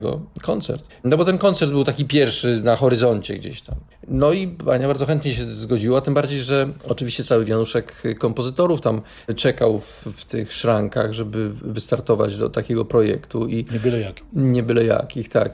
koncert. No bo ten koncert był taki pierwszy na horyzoncie gdzieś tam. No i Ania bardzo chętnie się zgodziła, tym bardziej, że oczywiście cały wianuszek kompozytorów tam czekał w tych szrankach, żeby wystartować do takiego projektu. I nie byle jakich. Nie byle jakich, tak.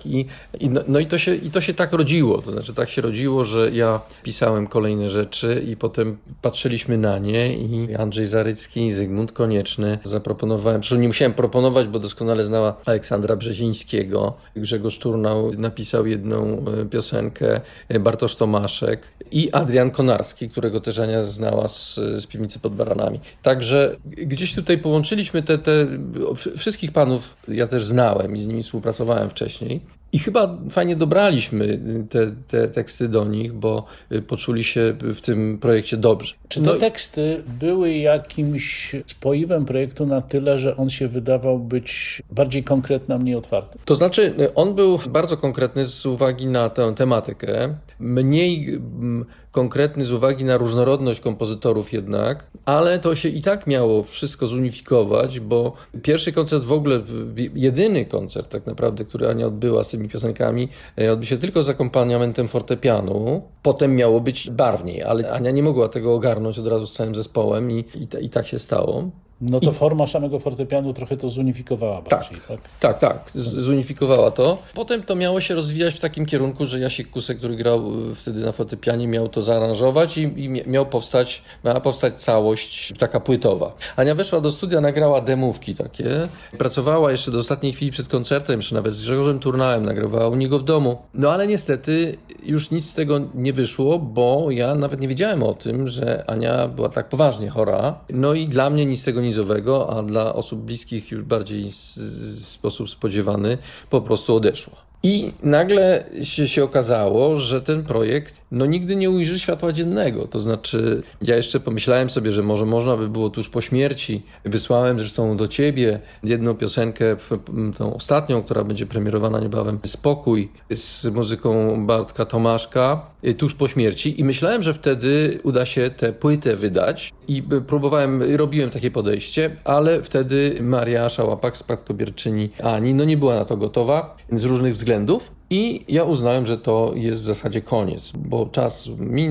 No i to się tak rodziło. To znaczy tak się rodziło, że ja pisałem kolejne rzeczy i potem patrzyliśmy na nie i Andrzej Zarycki, Zygmunt Konieczny zaproponowałem, przecież nie musiałem proponować, bo doskonale znała Aleksandra Brzezińskiego. Grzegorz Turnał napisał jedną piosenkę, Bartosz Tomaszek i Adrian Konarski, którego też Ania znała z Piwnicy pod Baranami. Także gdzieś tutaj połączyliśmy te wszystkich panów ja też znałem i z nimi współpracowałem wcześniej. I chyba fajnie dobraliśmy te teksty do nich, bo poczuli się w tym projekcie dobrze. Czy te teksty były jakimś spoiwem projektu na tyle, że on się wydawał być bardziej konkretny, a mniej otwarty? To znaczy, on był bardzo konkretny z uwagi na tę tematykę, mniej konkretny z uwagi na różnorodność kompozytorów jednak, ale to się i tak miało wszystko zunifikować, bo pierwszy koncert w ogóle, jedyny koncert tak naprawdę, który Ania odbyła z tymi piosenkami, odbył się tylko z akompaniamentem fortepianu. Potem miało być barwniej, ale Ania nie mogła tego ogarnąć od razu z całym zespołem i tak się stało. No to forma samego fortepianu trochę to zunifikowała bardziej, tak? Tak, zunifikowała to. Potem to miało się rozwijać w takim kierunku, że Jasiek Kusek, który grał wtedy na fortepianie, miał to zaaranżować i miała powstać całość taka płytowa. Ania weszła do studia, nagrała demówki takie, pracowała jeszcze do ostatniej chwili przed koncertem, jeszcze nawet z Grzegorzem Turnałem, nagrywała u niego w domu. No ale niestety już nic z tego nie wyszło, bo ja nawet nie wiedziałem o tym, że Ania była tak poważnie chora. No i dla mnie nic z tego nizowego, a dla osób bliskich już bardziej w sposób spodziewany po prostu odeszła. I nagle się okazało, że ten projekt nigdy nie ujrzy światła dziennego. To znaczy, ja jeszcze pomyślałem sobie, że może można by było tuż po śmierci. Wysłałem zresztą do ciebie jedną piosenkę, tą ostatnią, która będzie premierowana niebawem, Spokój, z muzyką Bartka Tomaszka, tuż po śmierci. I myślałem, że wtedy uda się tę płytę wydać. I robiłem takie podejście, ale wtedy Maria Szałapak, spadkobierczyni Ani, nie była na to gotowa z różnych względów. I ja uznałem, że to jest w zasadzie koniec, bo czas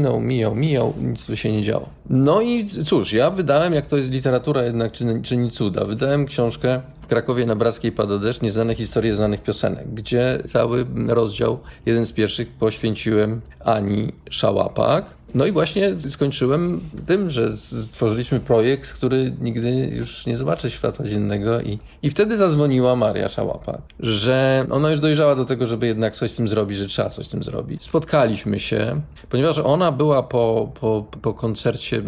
mijał, nic tu się nie działo. No i cóż, ja wydałem, jak to jest literatura jednak czyni cuda, wydałem książkę W Krakowie na Brackiej pada deszcz, nieznane historie znanych piosenek, gdzie cały rozdział, jeden z pierwszych, poświęciłem Ani Szałapak. No i właśnie skończyłem tym, że stworzyliśmy projekt, który nigdy już nie zobaczy światła dziennego i wtedy zadzwoniła Maria Szałapak, że ona już dojrzała do tego, żeby jednak coś z tym zrobić, że trzeba coś z tym zrobić. Spotkaliśmy się, ponieważ ona była po koncercie,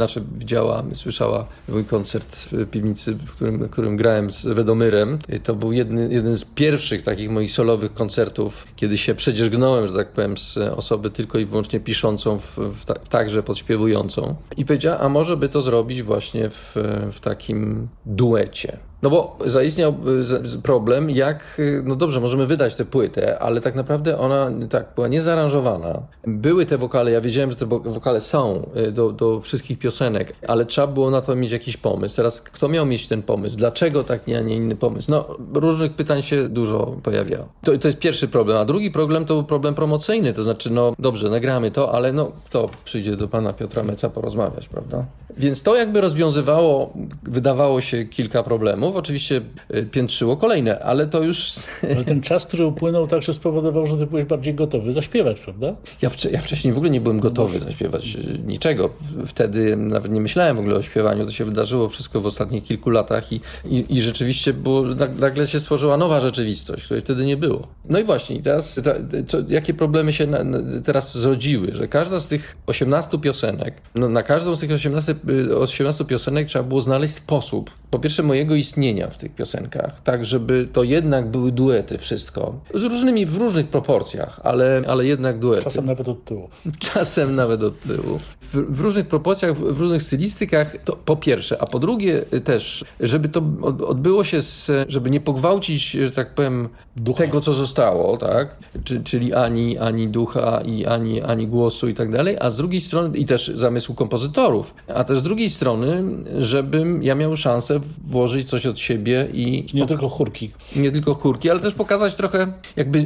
słyszała mój koncert w Piwnicy, w którym grałem z Wedomyrem. To był jeden z pierwszych takich moich solowych koncertów, kiedy się przedzierzgnąłem, że tak powiem, z osoby tylko i wyłącznie piszącą, także podśpiewującą. I powiedziała, a może by to zrobić właśnie w takim duecie. No bo zaistniał problem, dobrze, możemy wydać tę płytę, ale tak naprawdę ona była niezaaranżowana. Były te wokale, ja wiedziałem, że te wokale są do wszystkich piosenek, ale trzeba było na to mieć jakiś pomysł. Teraz kto miał mieć ten pomysł? Dlaczego taki, a nie inny pomysł? Różnych pytań się dużo pojawiało. To jest pierwszy problem, a drugi problem to był problem promocyjny, to znaczy, dobrze, nagramy to, ale kto przyjdzie do pana Piotra Meca porozmawiać, prawda? Więc to rozwiązywało, wydawało się, kilka problemów. Oczywiście piętrzyło kolejne, ale to już... Ale ten czas, który upłynął, także spowodował, że ty byłeś bardziej gotowy zaśpiewać, prawda? Ja wcześniej w ogóle nie byłem gotowy zaśpiewać niczego. Wtedy nawet nie myślałem w ogóle o śpiewaniu. To się wydarzyło wszystko w ostatnich kilku latach i rzeczywiście nagle się stworzyła nowa rzeczywistość, której wtedy nie było. No i właśnie, i teraz jakie problemy się teraz zrodziły, że każda z tych 18 piosenek, na każdą z tych 18 piosenek trzeba było znaleźć sposób, po pierwsze mojego istnienia w tych piosenkach, tak żeby to jednak były duety wszystko, w różnych proporcjach, ale jednak duety. Czasem nawet od tyłu. Czasem nawet od tyłu. W różnych proporcjach, w różnych stylistykach, to po pierwsze, a po drugie też, żeby to odbyło się, żeby nie pogwałcić, że tak powiem, ducha. Tego, co zostało, tak? Czyli ani ducha i ani głosu i tak dalej, a z drugiej strony, i też zamysłu kompozytorów, a też z drugiej strony, żebym ja miał szansę włożyć coś od siebie i... Nie tylko chórki. Nie tylko chórki, ale też pokazać trochę jakby